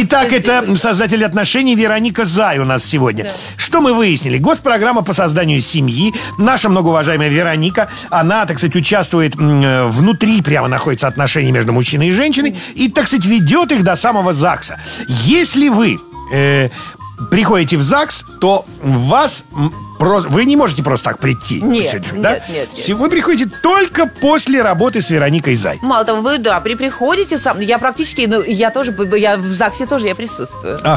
Итак, это создатель отношений Вероника Зай у нас сегодня. Что мы выяснили? Госпрограмма по созданию семьи. Наша многоуважаемая Вероника, она, так сказать, участвует внутри, прямо находится отношения между мужчиной и женщиной, и, так сказать, ведет их до самого ЗАГСа. Если вы приходите в ЗАГС, то вы не можете просто так прийти. Нет. Вы приходите только после работы с Вероникой Зай. Мало того, вы, приходите сам. Я практически, я в ЗАГСе тоже я присутствую.